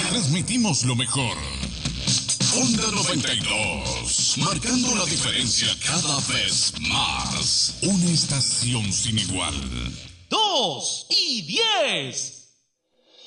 Transmitimos lo mejor. Onda 92, marcando la diferencia cada vez más. Una estación sin igual. 2 y 10.